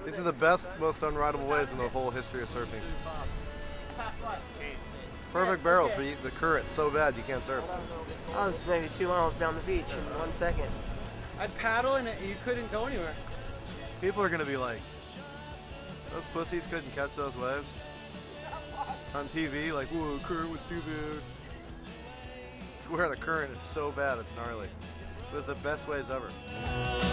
These are the best, most unrideable waves in the whole history of surfing. Perfect barrels, but the current's so bad you can't surf. I was maybe 2 miles down the beach in 1 second. I'd paddle and you couldn't go anywhere. People are gonna be like, those pussies couldn't catch those waves on TV. Like, whoa, current was too bad. I swear the current is so bad, it's gnarly. But it's the best waves ever.